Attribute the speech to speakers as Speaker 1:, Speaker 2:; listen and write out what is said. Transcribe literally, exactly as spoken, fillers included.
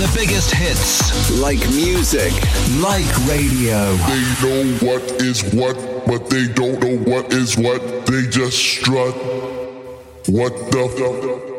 Speaker 1: The biggest hits.
Speaker 2: Like music.
Speaker 1: Like radio.
Speaker 3: They know what is what, but they don't know what is what. They just strut. What the...